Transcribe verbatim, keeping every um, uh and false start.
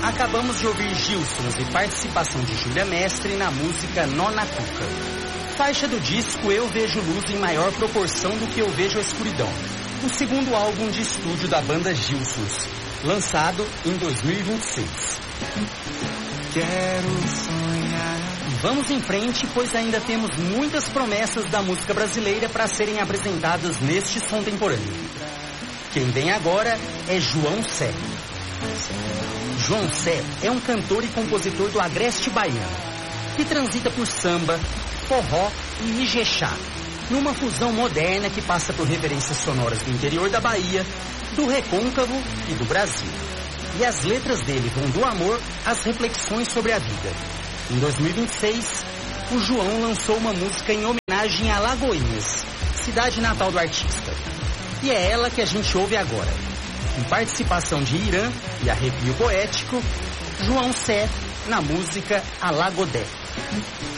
Acabamos de ouvir Gilsons e participação de Júlia Mestre na música Nona Cuca. Faixa do disco Eu Vejo Luz em Maior Proporção do que Eu Vejo a Escuridão, o segundo álbum de estúdio da banda Gilsons, lançado em dois mil e vinte e seis. Quero sonhar. Vamos em frente, pois ainda temos muitas promessas da música brasileira para serem apresentadas neste som temporâneo. Quem vem agora é João Sé. João Sé é um cantor e compositor do agreste baiano, que transita por samba, forró e ijexá, numa fusão moderna que passa por referências sonoras do interior da Bahia, do recôncavo e do Brasil. E as letras dele vão do amor às reflexões sobre a vida. Em dois mil e vinte e seis, o João lançou uma música em homenagem a Lagoinhas, cidade natal do artista. E é ela que a gente ouve agora. Com participação de Irã e arrepio poético, João Sé na música Alagodé.